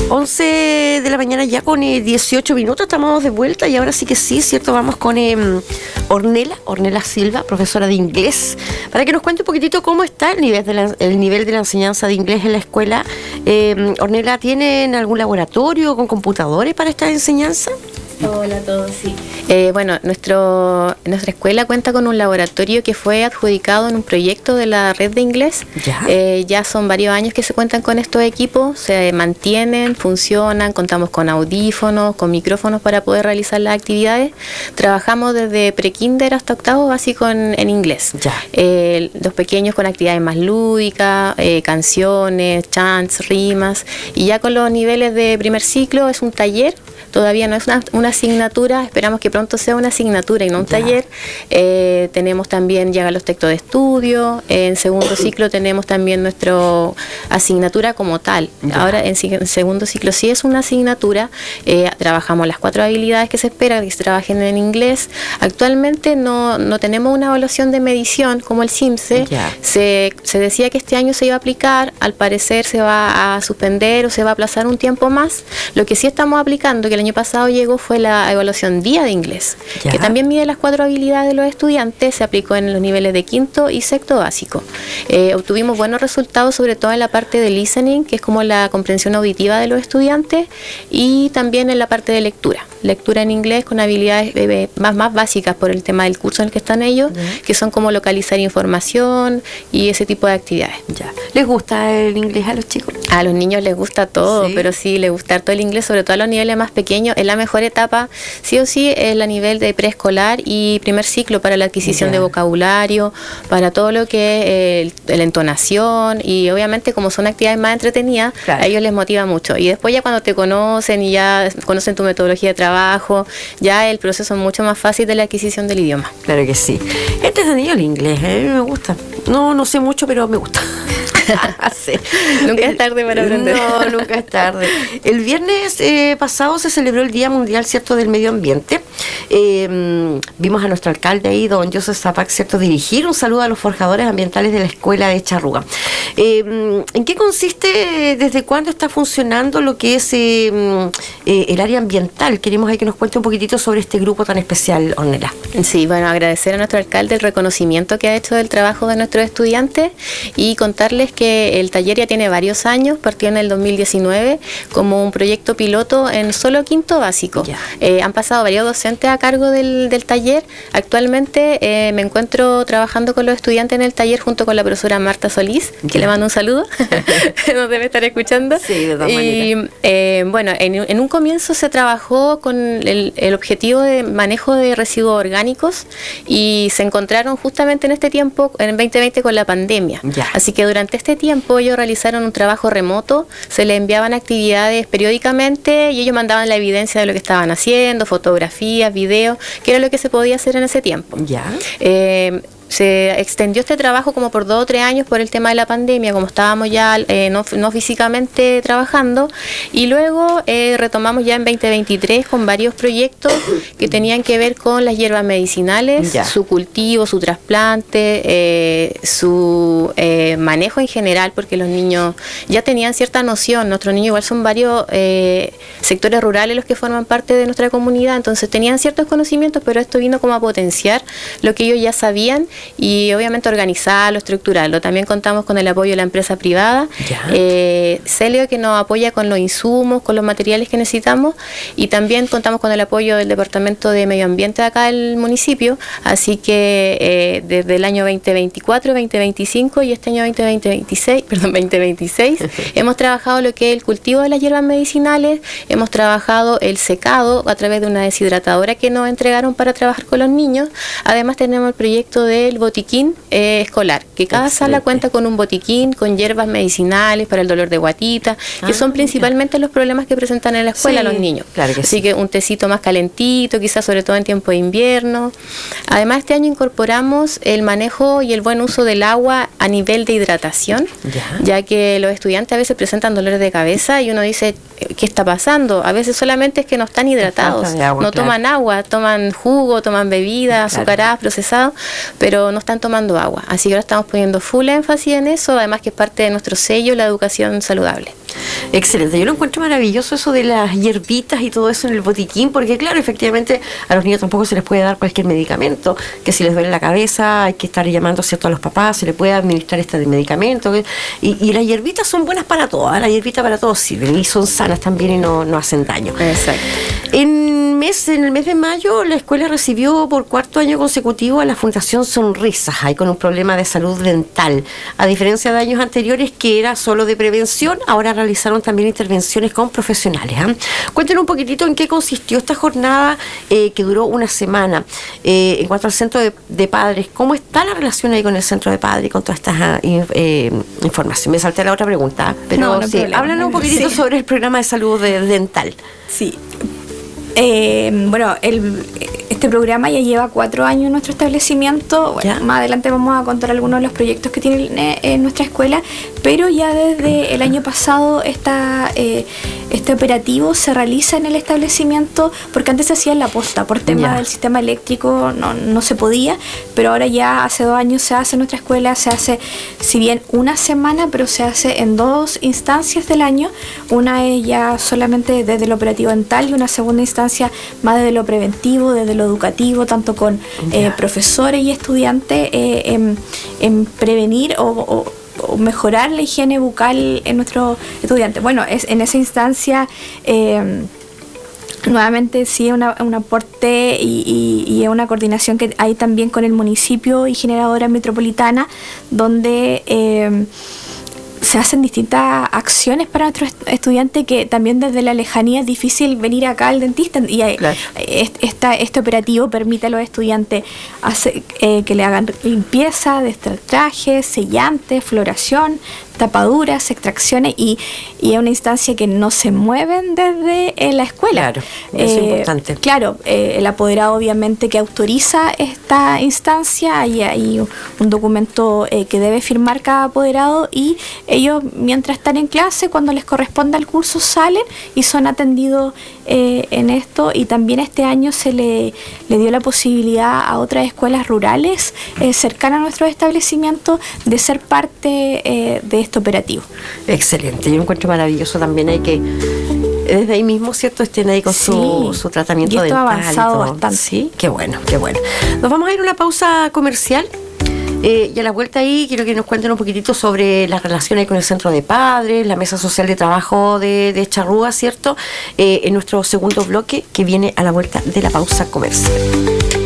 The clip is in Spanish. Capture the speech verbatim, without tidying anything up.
once de la mañana ya con eh, dieciocho minutos, estamos de vuelta y ahora sí que sí, ¿cierto? Vamos con eh, Ornella, Ornella Silva, profesora de inglés, para que nos cuente un poquitito cómo está el nivel de la, el nivel de la enseñanza de inglés en la escuela. Eh, Ornella, ¿tienen algún laboratorio con computadores para esta enseñanza? Hola a todos, sí. Eh, bueno, nuestro, nuestra escuela cuenta con un laboratorio que fue adjudicado en un proyecto de la red de inglés. Ya, eh, ya son varios años que se cuentan con estos equipos, se mantienen, funcionan, contamos con audífonos, con micrófonos para poder realizar las actividades. Trabajamos desde prekinder hasta octavo básico en, en inglés. Ya. Eh, los pequeños con actividades más lúdicas, eh, canciones, chants, rimas, y ya con los niveles de primer ciclo es un taller. Todavía no es una, una asignatura, esperamos que pronto sea una asignatura y no un ya. taller. Eh, tenemos también ya los textos de estudio. En segundo ciclo tenemos también nuestra asignatura como tal. Ya. Ahora en, en segundo ciclo sí es una asignatura. Eh, trabajamos las cuatro habilidades que se espera que se trabajen en inglés. Actualmente no, no tenemos una evaluación de medición como el CIMSE. Se, se decía que este año se iba a aplicar, al parecer se va a suspender o se va a aplazar un tiempo más. Lo que sí estamos aplicando, que el año pasado llegó, fue la evaluación día de inglés, ya. que también mide las cuatro habilidades de los estudiantes, se aplicó en los niveles de quinto y sexto básico. Eh, obtuvimos buenos resultados, sobre todo en la parte de listening, que es como la comprensión auditiva de los estudiantes, y también en la parte de lectura. Lectura en inglés con habilidades eh, más, más básicas por el tema del curso en el que están ellos, ya. que son como localizar información y ese tipo de actividades. Ya. ¿Les gusta el inglés a los chicos? A los niños les gusta todo, ¿sí? Pero sí, les gusta todo el inglés, sobre todo a los niveles más pequeños. Es la mejor etapa, sí o sí, es la nivel de preescolar y primer ciclo para la adquisición yeah. de vocabulario, para todo lo que es eh, la entonación, y obviamente como son actividades más entretenidas, claro. a ellos les motiva mucho. Y después ya cuando te conocen y ya conocen tu metodología de trabajo, ya el proceso es mucho más fácil de la adquisición del idioma. Claro que sí. Este es el inglés, ¿eh? Me gusta. No, no sé mucho, pero me gusta. sí. Nunca es tarde para aprender. No, nunca es tarde. El viernes eh, pasado se celebró el Día Mundial, ¿cierto?, del Medio Ambiente. Eh, vimos a nuestro alcalde ahí, don Joseph Zapac, ¿cierto?, dirigir un saludo a los forjadores ambientales de la escuela de Charrúa. Eh, ¿En qué consiste, desde cuándo está funcionando lo que es eh, eh, el área ambiental? Queremos ahí que nos cuente un poquitito sobre este grupo tan especial, Ornella. Sí, bueno, agradecer a nuestro alcalde el reconocimiento que ha hecho del trabajo de nuestros estudiantes y contarles que el taller ya tiene varios años, partió en el dos mil diecinueve como un proyecto piloto en solo quinto básico. Yeah. Eh, han pasado varios docentes a cargo del, del taller. Actualmente eh, me encuentro trabajando con los estudiantes en el taller junto con la profesora Marta Solís, que yeah. le mando un saludo, nos debe estar escuchando. Sí, de todas y eh, bueno, en, en un comienzo se trabajó con el, el objetivo de manejo de residuos orgánicos y se encontraron justamente en este tiempo, en veinte veinte, con la pandemia. Yeah. Así que durante este tiempo ellos realizaron un trabajo remoto, se les enviaban actividades periódicamente y ellos mandaban la evidencia de lo que estaban haciendo, fotografías, videos, que era lo que se podía hacer en ese tiempo. Yeah. Eh, Se extendió este trabajo como por dos o tres años por el tema de la pandemia, como estábamos ya eh, no, no físicamente trabajando, y luego eh, retomamos ya en veinte veintitrés con varios proyectos que tenían que ver con las hierbas medicinales, ya. su cultivo, su trasplante, eh, su eh, manejo en general, porque los niños ya tenían cierta noción. Nuestros niños igual son varios eh, sectores rurales los que forman parte de nuestra comunidad, entonces tenían ciertos conocimientos, pero esto vino como a potenciar lo que ellos ya sabían y obviamente organizarlo, estructurarlo. También contamos con el apoyo de la empresa privada, eh, Celio, que nos apoya con los insumos, con los materiales que necesitamos, y también contamos con el apoyo del Departamento de Medio Ambiente de acá del municipio, así que eh, desde el año veinte veinticuatro, veinte veinticinco y este año veinte veintiséis, perdón, veinte veintiséis, hemos trabajado lo que es el cultivo de las hierbas medicinales, hemos trabajado el secado a través de una deshidratadora que nos entregaron para trabajar con los niños. Además tenemos el proyecto de el botiquín eh, escolar, que cada Excelente. Sala cuenta con un botiquín, con hierbas medicinales para el dolor de guatita, ah, que son principalmente ya. Los problemas que presentan en la escuela sí, los niños. Claro que Así sí. que un tecito más calentito, quizás sobre todo en tiempo de invierno. Además, este año incorporamos el manejo y el buen uso del agua a nivel de hidratación, ya, ya que los estudiantes a veces presentan dolores de cabeza y uno dice, ¿qué está pasando? A veces solamente es que no están hidratados, agua, no claro. toman agua, toman jugo, toman bebidas, claro. azucaradas, procesados, pero pero no están tomando agua. Así que ahora estamos poniendo full énfasis en eso, además que es parte de nuestro sello, la educación saludable. Excelente, yo lo encuentro maravilloso eso de las hierbitas y todo eso en el botiquín, porque claro, efectivamente a los niños tampoco se les puede dar cualquier medicamento, que si les duele la cabeza hay que estar llamando, ¿cierto?, a los papás, se les puede administrar este medicamento, y, y las hierbitas son buenas para todos, ¿eh? Las hierbitas para todos sirven y son sanas también y no, no hacen daño. Exacto. En, mes, en el mes de mayo la escuela recibió por cuarto año consecutivo a la Fundación Sonrisas, ahí con un problema de salud dental, a diferencia de años anteriores que era solo de prevención, ahora realizaron también intervenciones con profesionales. ¿eh? Cuéntenos un poquitito en qué consistió esta jornada eh, que duró una semana. Eh, en cuanto al centro de, de padres, ¿cómo está la relación ahí con el centro de padres y con toda esta eh, información? Me salté la otra pregunta, pero no, no sí, háblanos un poquitito sí. sobre el programa de salud de, dental. Sí. Eh, bueno, el, este programa ya lleva cuatro años en nuestro establecimiento. Bueno, más adelante vamos a contar algunos de los proyectos que tiene en nuestra escuela, pero ya desde el año pasado esta, eh, este operativo se realiza en el establecimiento, porque antes se hacía en la posta, por tema ya. del sistema eléctrico no, no se podía, pero ahora ya hace dos años se hace en nuestra escuela, se hace, si bien una semana, pero se hace en dos instancias del año. Una es ya solamente desde el operativo dental y una segunda instancia más desde lo preventivo, desde lo educativo, tanto con eh, profesores y estudiantes, eh, en, en prevenir o, o, o mejorar la higiene bucal en nuestros estudiantes. Bueno, es en esa instancia eh, nuevamente sí una, un aporte y, y, y una coordinación que hay también con el municipio y Generadora Metropolitana, donde eh, se hacen distintas acciones para nuestros estudiantes, que también desde la lejanía es difícil venir acá al dentista, y claro. esta, este operativo permite a los estudiantes hacer, eh, que le hagan limpieza, destratraje, sellante, floración, tapaduras, extracciones, y, y es una instancia que no se mueven desde eh, la escuela. Claro, es eh, importante. Claro, eh, el apoderado obviamente que autoriza esta instancia, hay, hay un documento eh, que debe firmar cada apoderado, y ellos mientras están en clase, cuando les corresponda el curso, salen y son atendidos eh, en esto. Y también este año se le, le dio la posibilidad a otras escuelas rurales eh, cercanas a nuestros establecimientos de ser parte eh, de este operativo. Excelente, yo encuentro maravilloso también hay que desde ahí mismo, ¿cierto?, estén ahí con sí. su, su tratamiento y esto dental. ha avanzado bastante. Sí, qué bueno, qué bueno. Nos vamos a ir a una pausa comercial. Eh, y a la vuelta ahí quiero que nos cuenten un poquitito sobre las relaciones con el centro de padres, la mesa social de trabajo de, de Charrúa, ¿cierto? Eh, en nuestro segundo bloque, que viene a la vuelta de la pausa comercial.